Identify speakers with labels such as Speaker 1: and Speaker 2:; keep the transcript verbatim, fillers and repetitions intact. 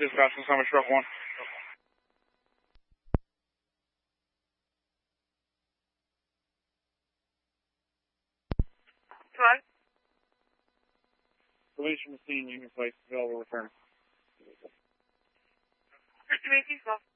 Speaker 1: Dispatch, this number, truck one.
Speaker 2: Hello?
Speaker 1: Police from the scene, Union Place, available return.
Speaker 2: Fifty-eight,